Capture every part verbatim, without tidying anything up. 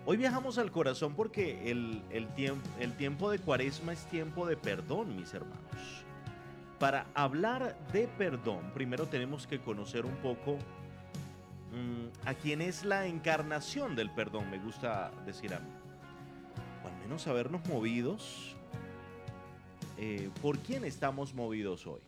Hoy viajamos al corazón porque el, el, tiemp- el tiempo de Cuaresma es tiempo de perdón, mis hermanos. Para hablar de perdón, primero tenemos que conocer un poco mm, a quién es la encarnación del perdón, me gusta decir a mí. O al menos sabernos movidos, eh, por quién estamos movidos hoy.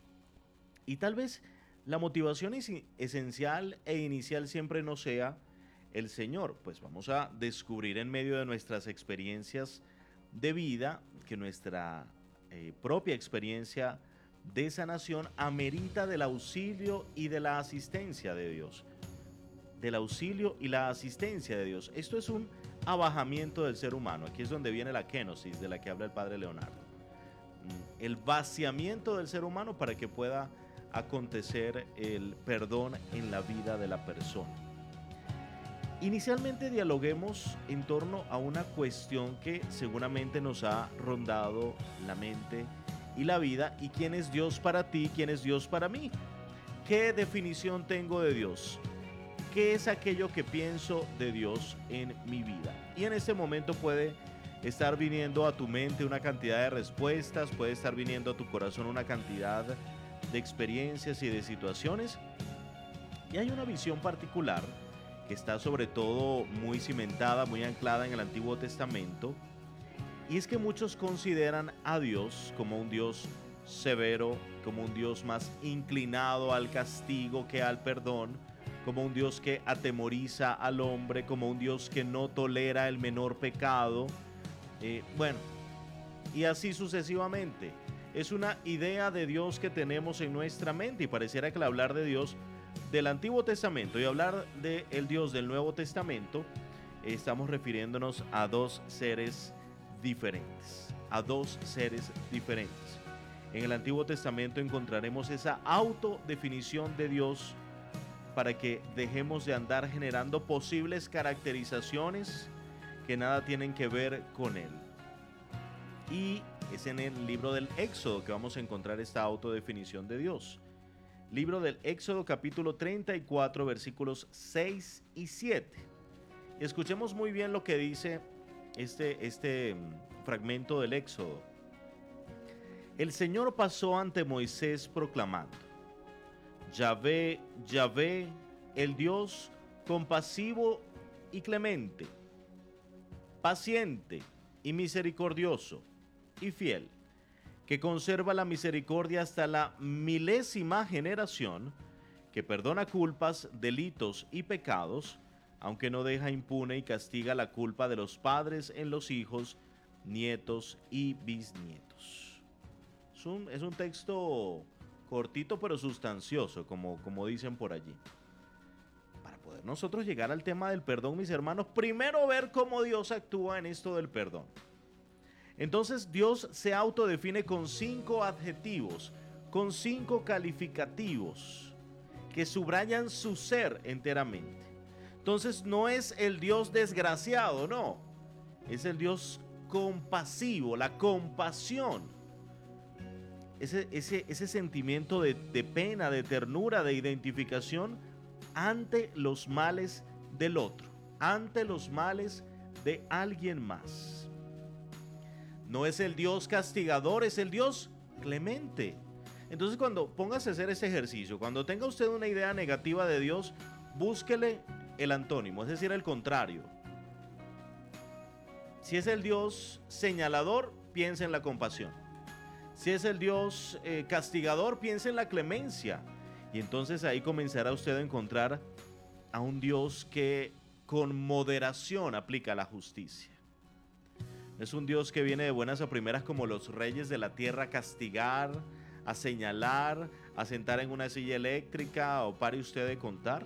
Y tal vez la motivación es esencial e inicial siempre no sea el Señor, pues vamos a descubrir en medio de nuestras experiencias de vida que nuestra eh, propia experiencia de sanación amerita del auxilio y de la asistencia de Dios. Del auxilio y la asistencia de Dios. Esto es un abajamiento del ser humano. Aquí es donde viene la kenosis de la que habla el padre Leonardo. El vaciamiento del ser humano para que pueda acontecer el perdón en la vida de la persona. Inicialmente dialoguemos en torno a una cuestión que seguramente nos ha rondado la mente y la vida. ¿Y quién es Dios para ti? ¿Quién es Dios para mí? ¿Qué definición tengo de Dios? ¿Qué es aquello que pienso de Dios en mi vida? Y en este momento puede estar viniendo a tu mente una cantidad de respuestas, puede estar viniendo a tu corazón una cantidad de experiencias y de situaciones. Y hay una visión particular que está sobre todo muy cimentada, muy anclada en el Antiguo Testamento, y es que muchos consideran a Dios como un Dios severo, como un Dios más inclinado al castigo que al perdón, como un Dios que atemoriza al hombre, como un Dios que no tolera el menor pecado, eh, bueno, y así sucesivamente. Es una idea de Dios que tenemos en nuestra mente y pareciera que al hablar de Dios del Antiguo Testamento y hablar del Dios del Nuevo Testamento, estamos refiriéndonos a dos seres diferentes, a dos seres diferentes. En el Antiguo Testamento encontraremos esa autodefinición de Dios para que dejemos de andar generando posibles caracterizaciones que nada tienen que ver con Él. Y es en el libro del Éxodo que vamos a encontrar esta autodefinición de Dios. Libro del Éxodo capítulo treinta y cuatro versículos seis y siete. Escuchemos muy bien lo que dice este, este fragmento del Éxodo. El Señor pasó ante Moisés proclamando: Yahvé, Yahvé, el Dios compasivo y clemente, paciente y misericordioso y fiel, que conserva la misericordia hasta la milésima generación, que perdona culpas, delitos y pecados, aunque no deja impune y castiga la culpa de los padres en los hijos, nietos y bisnietos. Es un, es un texto cortito pero sustancioso, como, como dicen por allí. Para poder nosotros llegar al tema del perdón, mis hermanos, primero ver cómo Dios actúa en esto del perdón. Entonces Dios se autodefine con cinco adjetivos, con cinco calificativos que subrayan su ser enteramente. Entonces no es el Dios desgraciado, no. Es el Dios compasivo, la compasión. Ese, ese, ese sentimiento de, de pena, de ternura, de identificación ante los males del otro, ante los males de alguien más. No es el Dios castigador, es el Dios clemente. Entonces cuando póngase a hacer ese ejercicio, cuando tenga usted una idea negativa de Dios, búsquele el antónimo, es decir, el contrario. Si es el Dios señalador, piense en la compasión. Si es el Dios eh, castigador, piense en la clemencia. Y entonces ahí comenzará usted a encontrar a un Dios que con moderación aplica la justicia. Es un Dios que viene de buenas a primeras como los reyes de la tierra a castigar, a señalar, a sentar en una silla eléctrica o pare usted de contar.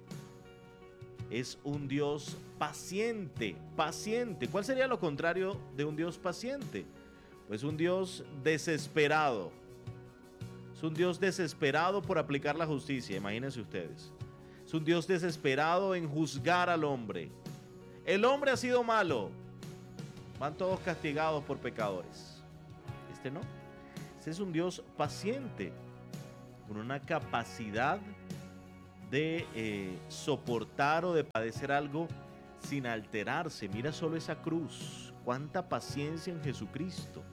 Es un Dios paciente, paciente. ¿Cuál sería lo contrario de un Dios paciente? Pues un Dios desesperado. Es un Dios desesperado por aplicar la justicia, imagínense ustedes. Es un Dios desesperado en juzgar al hombre. El hombre ha sido malo. Van todos castigados por pecadores. Este no. Este es un Dios paciente, con una capacidad de eh, soportar o de padecer algo sin alterarse. Mira solo esa cruz, cuánta paciencia en Jesucristo.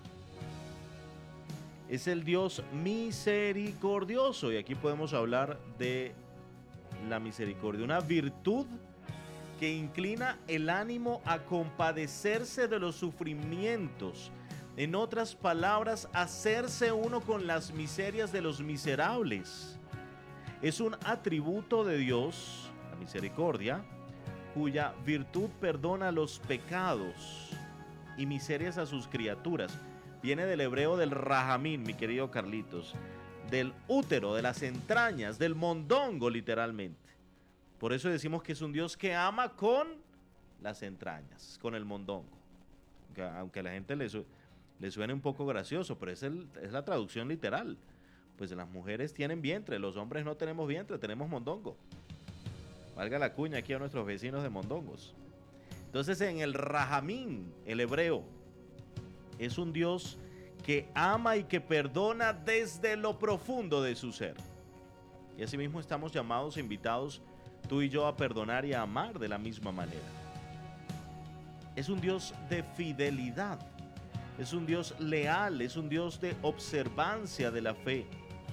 Es el Dios misericordioso, y aquí podemos hablar de la misericordia, una virtud que inclina el ánimo a compadecerse de los sufrimientos. En otras palabras, hacerse uno con las miserias de los miserables. Es un atributo de Dios, la misericordia, cuya virtud perdona los pecados y miserias a sus criaturas. Viene del hebreo del rajamín, mi querido Carlitos, del útero, de las entrañas, del mondongo, literalmente. Por eso decimos que es un Dios que ama con las entrañas, con el mondongo. Aunque a la gente le, su le suene un poco gracioso, pero es, el, es la traducción literal. Pues las mujeres tienen vientre, los hombres no tenemos vientre, tenemos mondongo. Valga la cuña aquí a nuestros vecinos de mondongos. Entonces, en el rajamín, el hebreo, es un Dios que ama y que perdona desde lo profundo de su ser. Y asimismo estamos llamados e invitados tú y yo a perdonar y a amar de la misma manera. Es un Dios de fidelidad, es un Dios leal, es un Dios de observancia de la fe.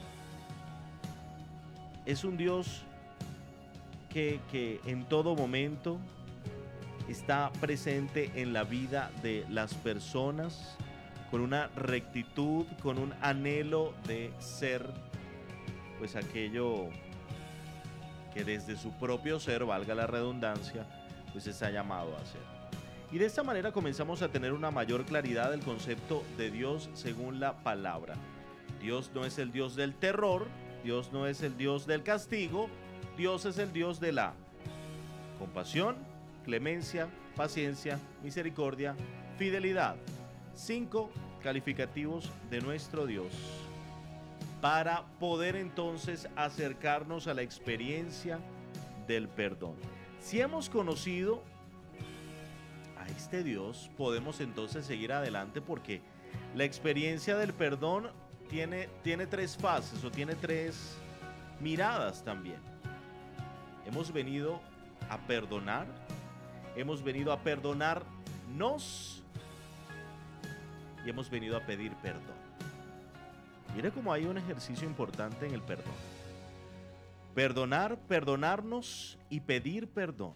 Es un Dios que, que en todo momento está presente en la vida de las personas con una rectitud, con un anhelo de ser, pues aquello que desde su propio ser, valga la redundancia, pues está llamado a ser. Y de esta manera comenzamos a tener una mayor claridad del concepto de Dios según la palabra. Dios no es el Dios del terror, Dios no es el Dios del castigo, Dios es el Dios de la compasión, clemencia, paciencia, misericordia, fidelidad. Cinco calificativos de nuestro Dios para poder entonces acercarnos a la experiencia del perdón. Si hemos conocido a este Dios, podemos entonces seguir adelante, porque la experiencia del perdón tiene, tiene tres fases o tiene tres miradas también. Hemos venido a perdonar, hemos venido a perdonarnos y hemos venido a pedir perdón. Mire cómo hay un ejercicio importante en el perdón. Perdonar, perdonarnos y pedir perdón.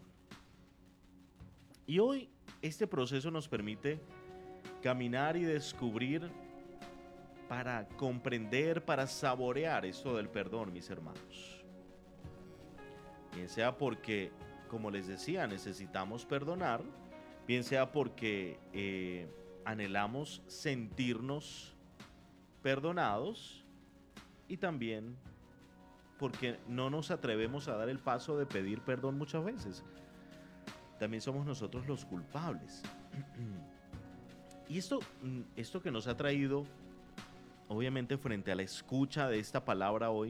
Y hoy este proceso nos permite caminar y descubrir para comprender, para saborear esto del perdón, mis hermanos. Bien sea porque, como les decía, necesitamos perdonar, bien sea porque eh, anhelamos sentirnos perdonados, y también porque no nos atrevemos a dar el paso de pedir perdón muchas veces. También somos nosotros los culpables. Y esto, esto que nos ha traído, obviamente, frente a la escucha de esta palabra hoy,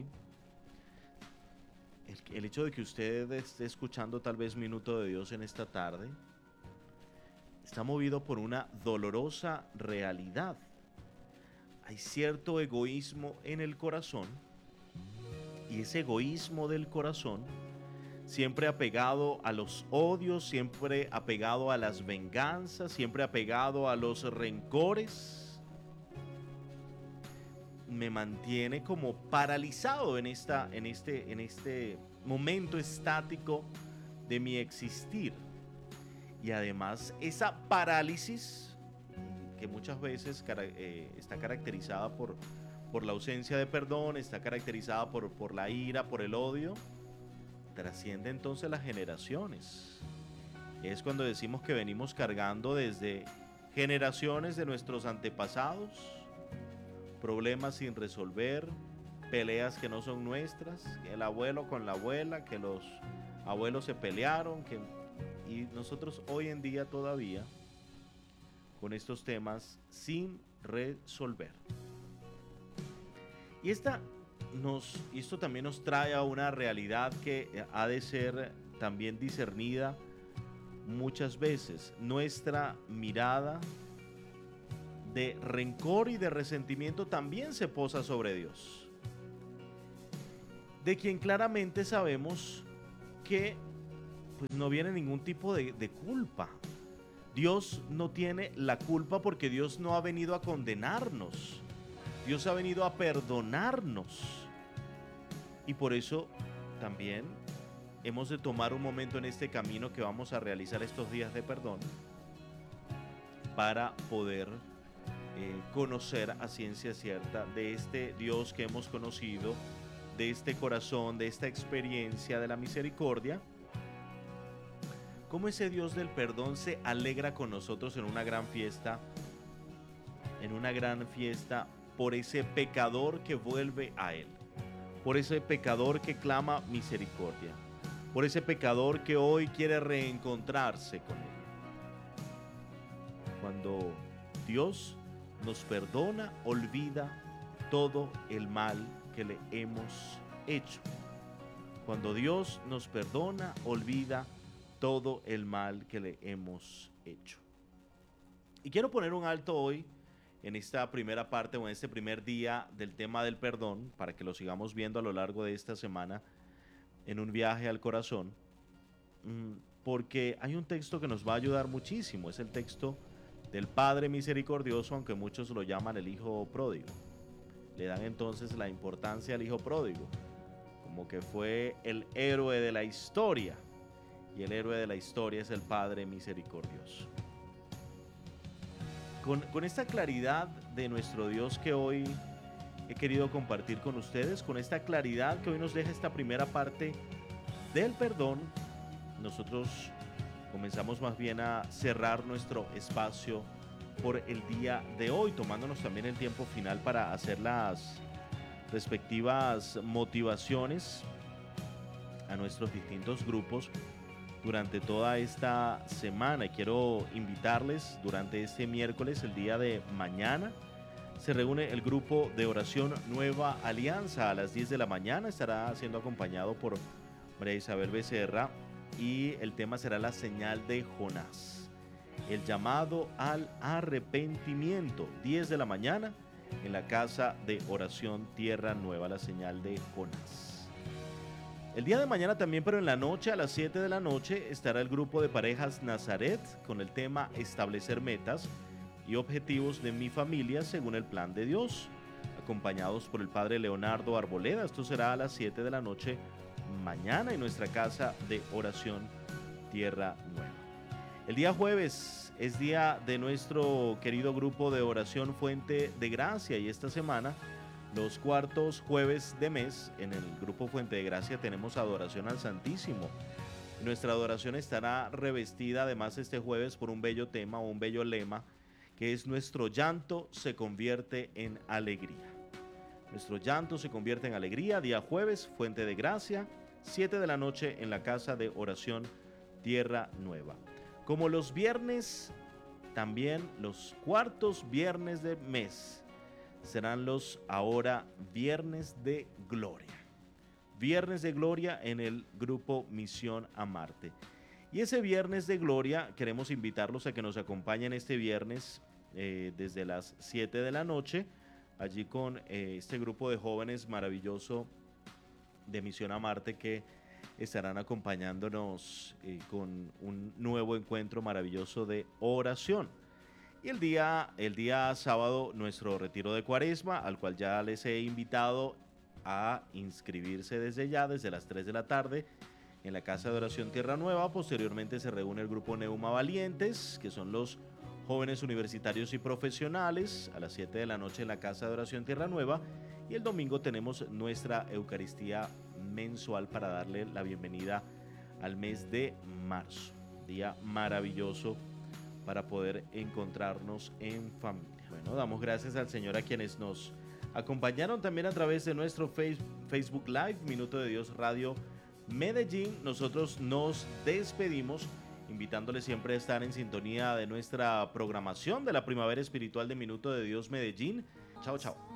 el, el hecho de que usted esté escuchando tal vez Minuto de Dios en esta tarde, está movido por una dolorosa realidad. Hay cierto egoísmo en el corazón, y ese egoísmo del corazón, siempre apegado a los odios, siempre apegado a las venganzas, siempre apegado a los rencores, me mantiene como paralizado en, esta, en, este, en este momento estático de mi existir. Y además esa parálisis, que muchas veces eh, está caracterizada por, por la ausencia de perdón, está caracterizada por, por la ira, por el odio, trasciende entonces las generaciones. Es cuando decimos que venimos cargando desde generaciones de nuestros antepasados, problemas sin resolver, peleas que no son nuestras, el abuelo con la abuela, que los abuelos se pelearon, que, y nosotros hoy en día todavía con estos temas sin resolver. Y esta nos, esto también nos trae a una realidad que ha de ser también discernida muchas veces. Nuestra mirada de rencor y de resentimiento también se posa sobre Dios, de quien claramente sabemos que pues no viene ningún tipo de, de culpa. Dios no tiene la culpa porque Dios no ha venido a condenarnos. Dios ha venido a perdonarnos. Y por eso también hemos de tomar un momento en este camino que vamos a realizar estos días de perdón para poder eh, conocer a ciencia cierta de este Dios que hemos conocido, de este corazón, de esta experiencia de la misericordia, cómo ese Dios del perdón se alegra con nosotros en una gran fiesta, en una gran fiesta por ese pecador que vuelve a Él, por ese pecador que clama misericordia, por ese pecador que hoy quiere reencontrarse con Él. Cuando Dios nos perdona, olvida todo el mal que le hemos hecho. Cuando Dios nos perdona, olvida todo el mal que le hemos hecho. Y quiero poner un alto hoy en esta primera parte o en este primer día del tema del perdón, para que lo sigamos viendo a lo largo de esta semana en un viaje al corazón, porque hay un texto que nos va a ayudar muchísimo. Es el texto del Padre Misericordioso, aunque muchos lo llaman el Hijo Pródigo. Le dan entonces la importancia al Hijo Pródigo, como que fue el héroe de la historia, y el héroe de la historia es el Padre Misericordioso. Con, con esta claridad de nuestro Dios que hoy he querido compartir con ustedes, con esta claridad que hoy nos deja esta primera parte del perdón, nosotros comenzamos más bien a cerrar nuestro espacio por el día de hoy, tomándonos también el tiempo final para hacer las respectivas motivaciones a nuestros distintos grupos durante toda esta semana. Y quiero invitarles durante este miércoles, el día de mañana, se reúne el grupo de oración Nueva Alianza a las diez de la mañana. Estará siendo acompañado por María Isabel Becerra y el tema será la señal de Jonás, el llamado al arrepentimiento. Diez de la mañana en la casa de oración Tierra Nueva, la señal de Jonás. El día de mañana también, pero en la noche, a las siete de la noche, estará el grupo de parejas Nazaret con el tema establecer metas y objetivos de mi familia según el plan de Dios, acompañados por el padre Leonardo Arboleda. Esto será a las siete de la noche mañana en nuestra casa de oración Tierra Nueva. El día jueves es día de nuestro querido grupo de oración Fuente de Gracia, y esta semana, los cuartos jueves de mes, en el grupo Fuente de Gracia tenemos adoración al Santísimo. Nuestra adoración estará revestida además este jueves por un bello tema o un bello lema, que es: nuestro llanto se convierte en alegría. Nuestro llanto se convierte en alegría. Día jueves, Fuente de Gracia, siete de la noche en la casa de oración Tierra Nueva. Como los viernes, también los cuartos viernes de mes serán los ahora viernes de gloria. Viernes de gloria en el grupo Misión a Marte. Y ese viernes de gloria queremos invitarlos a que nos acompañen este viernes eh, desde las siete de la noche, allí con eh, este grupo de jóvenes maravilloso de Misión a Marte, que estarán acompañándonos eh, con un nuevo encuentro maravilloso de oración. Y el día, el día sábado, nuestro retiro de Cuaresma, al cual ya les he invitado a inscribirse desde ya, desde las tres de la tarde, en la Casa de Oración Tierra Nueva. Posteriormente se reúne el grupo Neuma Valientes, que son los jóvenes universitarios y profesionales, a las siete de la noche en la Casa de Oración Tierra Nueva. Y el domingo tenemos nuestra Eucaristía mensual para darle la bienvenida al mes de marzo. Día maravilloso para poder encontrarnos en familia. Bueno, damos gracias al Señor a quienes nos acompañaron también a través de nuestro Facebook Live, Minuto de Dios Radio Medellín. Nosotros nos despedimos invitándoles siempre a estar en sintonía de nuestra programación de la Primavera Espiritual de Minuto de Dios Medellín. Chao, chao.